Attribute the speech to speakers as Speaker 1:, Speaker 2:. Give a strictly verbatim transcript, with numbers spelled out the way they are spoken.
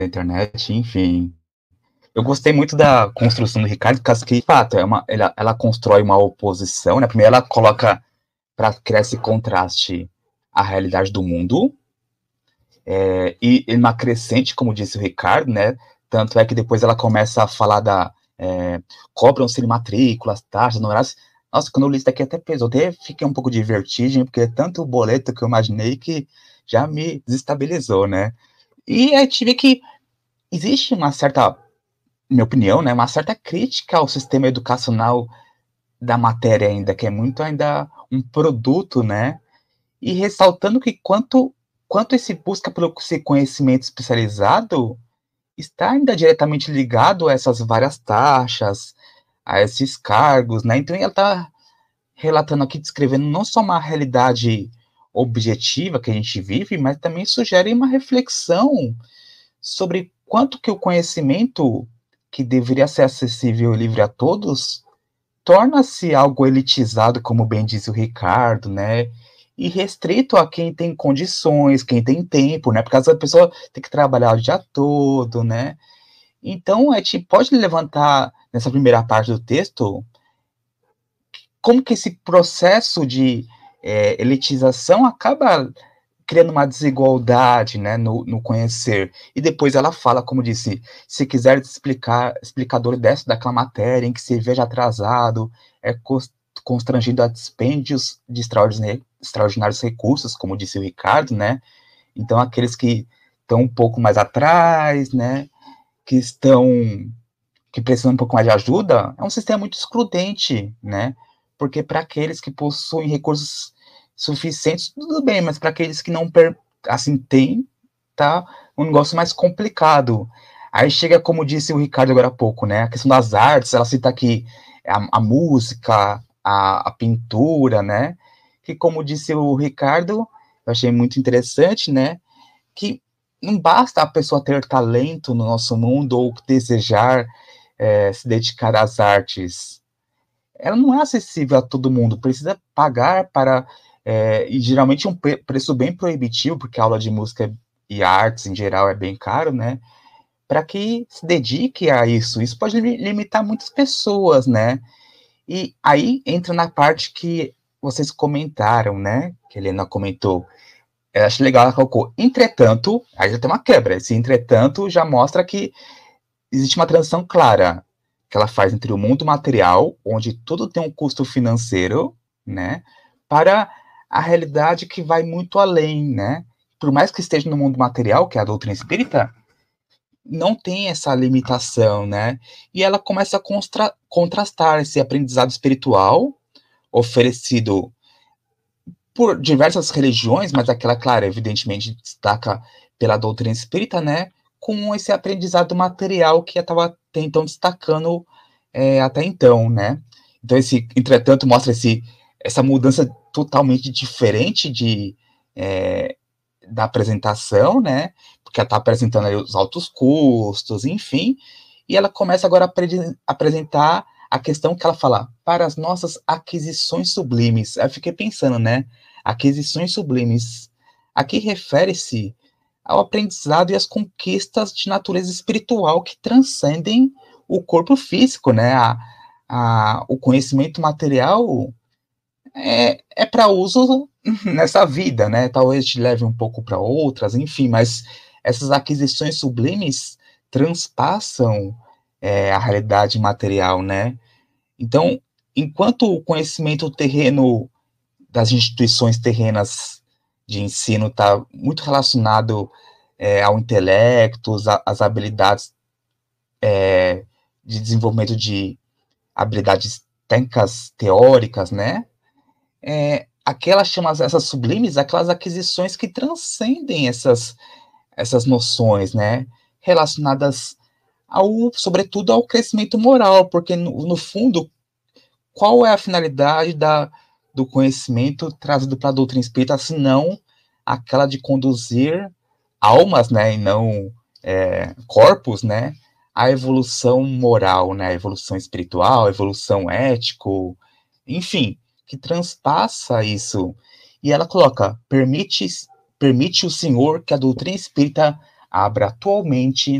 Speaker 1: internet, enfim. Eu gostei muito da construção do Ricardo, porque, de fato, é uma, ela, ela constrói uma oposição, né? Primeiro ela coloca para criar esse contraste a realidade do mundo, é, e, e uma crescente, como disse o Ricardo, né? Tanto é que depois ela começa a falar da é, cobram-se matrículas, taxas, honorários. Nossa, quando eu li isso daqui até pesou, até fiquei um pouco de vertigem, porque é tanto boleto que eu imaginei que já me desestabilizou, né? E aí tive que existe uma certa, minha opinião, né, uma certa crítica ao sistema educacional da matéria ainda, que é muito ainda um produto, né? E ressaltando que quanto quanto esse busca pelo esse conhecimento especializado está ainda diretamente ligado a essas várias taxas, a esses cargos, né? Então ela está relatando aqui, descrevendo não só uma realidade objetiva que a gente vive, mas também sugere uma reflexão sobre quanto que o conhecimento que deveria ser acessível e livre a todos torna-se algo elitizado, como bem diz o Ricardo, né? E restrito a quem tem condições, quem tem tempo, né? Porque essa pessoa tem que trabalhar o dia todo, né? Então, a gente pode levantar nessa primeira parte do texto como que esse processo de é, elitização acaba criando uma desigualdade, né, no, no conhecer. E depois ela fala, como disse, se quiser explicar, explicador dessa daquela matéria em que se veja atrasado, é constrangido a dispêndios de extraordinários, extraordinários recursos, como disse o Ricardo, né? Então, aqueles que estão um pouco mais atrás, né, que estão, que precisam um pouco mais de ajuda, é um sistema muito excludente, né? Porque para aqueles que possuem recursos suficientes, tudo bem, mas para aqueles que não, assim, têm, tá um negócio mais complicado. Aí chega, como disse o Ricardo agora há pouco, né? A questão das artes, ela cita aqui a, a música, a, a pintura, né? Que, como disse o Ricardo, eu achei muito interessante, né? Que não basta a pessoa ter talento no nosso mundo ou desejar é, se dedicar às artes. Ela não é acessível a todo mundo, precisa pagar para, é, e geralmente um preço bem proibitivo, porque a aula de música e artes em geral é bem caro, né? Para que se dedique a isso. Isso pode limitar muitas pessoas, né? E aí entra na parte que vocês comentaram, né? Que a Helena comentou. Eu acho legal, ela colocou, entretanto, aí já tem uma quebra. Esse entretanto já mostra que existe uma transição clara que ela faz entre o mundo material, onde tudo tem um custo financeiro, né, para a realidade que vai muito além, né? Por mais que esteja no mundo material, que é a doutrina espírita, não tem essa limitação, né? E ela começa a constra contrastar esse aprendizado espiritual oferecido por diversas religiões, mas aquela, claro, evidentemente destaca pela doutrina espírita, né? Com esse aprendizado material que eu estava até então destacando é, até então, né? Então, esse, entretanto, mostra esse, essa mudança totalmente diferente de, é, da apresentação, né? Porque ela está apresentando aí os altos custos, enfim, e ela começa agora a apre apresentar a questão que ela fala, para as nossas aquisições sublimes. Aí eu fiquei pensando, né? Aquisições sublimes. Aqui refere-se ao aprendizado e às conquistas de natureza espiritual que transcendem o corpo físico, né? A, a, o conhecimento material é, é para uso nessa vida, né? Talvez te leve um pouco para outras, enfim, mas essas aquisições sublimes transpassam é, a realidade material, né? Então, enquanto o conhecimento terreno das instituições terrenas de ensino está muito relacionado é, ao intelecto, às habilidades é, de desenvolvimento de habilidades técnicas teóricas, né? É, aquelas chamas essas sublimes, aquelas aquisições que transcendem essas essas noções, né? Relacionadas ao, sobretudo, ao crescimento moral, porque no, no fundo, qual é a finalidade da, do conhecimento trazido para a doutrina espírita, se não aquela de conduzir almas, né, e não é, corpos, né, à evolução moral, né, a evolução espiritual, a evolução ético, enfim, que transpassa isso. E ela coloca, permite, permite o Senhor que a doutrina espírita Abra atualmente